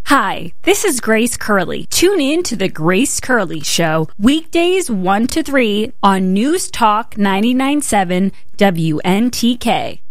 Hi, this is Grace Curley. Tune in to The Grace Curley Show, weekdays 1 to 3 on News Talk 99.7 WNTK.